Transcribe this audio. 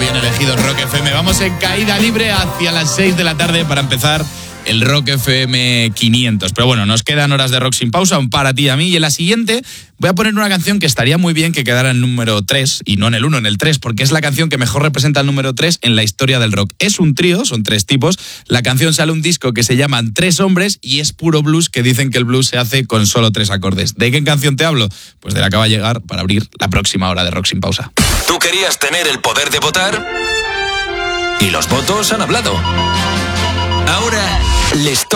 bien elegido en Rock FM. Vamos en caída libre hacia las 6 de la tarde para empezar el Rock FM 500. Pero bueno, nos quedan horas de rock sin pausa, un para ti y a mí. Y en la siguiente voy a poner una canción que estaría muy bien que quedara en el número 3, y no en el 1, en el 3, porque es la canción que mejor representa el número 3 en la historia del rock. Es un trío, son 3 tipos. La canción sale un disco que se llaman 3 hombres y es puro blues, que dicen que el blues se hace con solo 3 acordes. ¿De qué canción te hablo? Pues de la que va a llegar para abrir la próxima hora de Rock sin pausa. ¿Tú querías tener el poder de votar? Y los votos han hablado. Ahora les toca.